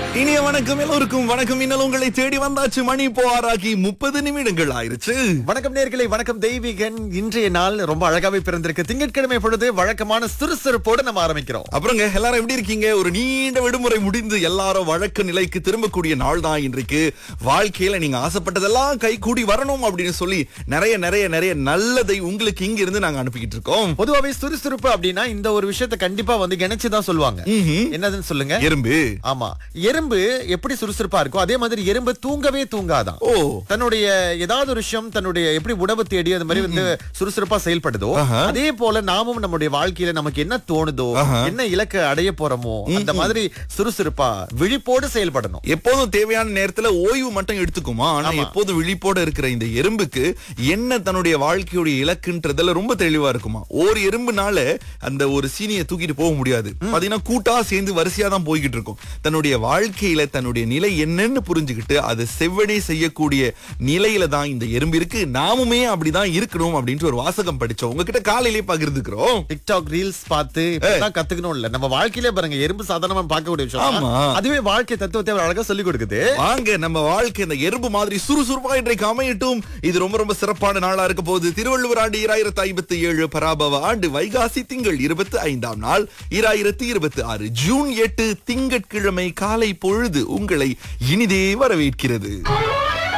இனிய வணக்கம் எல்லோருக்கும். வணக்கம். இன்னும் உங்களை தேடி வந்தாச்சு. மணி இப்போ 6 30 நிமிடங்கள் ஆயிருச்சு. வணக்கம் நேயர்களே, வணக்கம் தெய்வீகன். இன்றைய நாள் ரொம்ப அழகாவே பிறந்திருக்கு. திங்கட்கிழமை பொழுது வழக்கமான சுறுசுறுப்போடு நம்ம ஆரம்பிக்கிறோம். அப்புறங்க எல்லாரும் எப்படி இருக்கீங்க? ஒரு நீண்ட விடுமுறை முடிந்து எல்லாரும் வழக்க நிலைக்கு திரும்பக்கூடிய நாள் தான் இன்றைக்கு. வாழ்க்கையில நீங்க ஆசைப்பட்டதெல்லாம் கை கூடி வரணும் அப்படின்னு சொல்லி நிறைய நிறைய நிறைய நல்லதை உங்களுக்கு இங்க இருந்து நாங்க அனுப்பிக்கிட்டு இருக்கோம். பொதுவாவே சுறுசுறுப்பு அப்படின்னா இந்த ஒரு விஷயத்தை கண்டிப்பா கணிச்சுதான் சொல்லுவாங்க. என்னதுன்னு சொல்லுங்க? எறும்பு. ஆமா, எறும்பு எப்படி சுறுசுறுப்பா இருக்கும் அதே மாதிரி எறும்பு தூங்கவே தூங்காதான். தன்னுடைய ஏதாவது ஒரு விஷயம் தன்னுடைய எப்படி உணவு தேடி அது மாதிரி சுறுசுறுப்பா செயல்படுதோ அதே போல நாமும் நம்முடைய வாழ்க்கையில நமக்கு என்ன தோணுதோ என்ன இலக்கு அடைய போறோமோ அந்த மாதிரி சுறுசுறுப்பா விழிப்போடு செயல்படணும். எப்போதும் தேவையான நேரத்துல ஓய்வு மட்டும் எடுத்துக்குமா? ஆனா எப்போதும் விழிப்போட இருக்கிற இந்த எறும்புக்கு என்ன தன்னுடைய வாழ்க்கையுடைய இலக்குன்றதுல ரொம்ப தெளிவா இருக்குமா. ஒரு எறும்புனால அந்த ஒரு சீனியை தூக்கிட்டு போக முடியாது. பாத்தீங்கன்னா கூட்டா சேர்ந்து வரிசையா தான் போய்கிட்டு இருக்கும். தன்னுடைய வாழ்க்கையில தன்னுடைய நிலை என்னன்னு புரிஞ்சுக்கிட்டு அதை செவ்வனே செய்யக்கூடிய நிலையில தான் இந்த எறும்பு இருக்கு. நாமுமே அப்படிதான் இருக்கணும் அப்படின்ற ஒரு வாசகம் படிச்சோம். உங்ககிட்ட காலையிலேயே பகிர்ந்துக்கிறோம். டிக்டாக் ரீல்ஸ் பார்த்து இப்பதான் கத்துக்கணும் இல்ல, நம்ம வாழ்க்கையிலே பாருங்க எறும்பு சாதாரணமா பார்க்கக்கூடிய விஷயம். அதுவே வாழ்க்கை தத்துவத்தை அழகா சொல்லி கொடுக்குது. வாங்க நம்ம வாழ்க்கை இந்த எறும்பு மாதிரி சுறுசுறுப்பா இன்றைக்கு அமையட்டும். இது ரொம்ப ரொம்ப சிறப்பான நாளா இருக்க போகுது. திருவள்ளுவர் ஆண்டு 2057 பராபவ ஆண்டு வைகாசி திங்கள் 25ஆம் நாள் 2026 ஜூன் 8 திங்கட்கிழமை காலை பொழுது உங்களை இனிதே வரவேற்கிறது.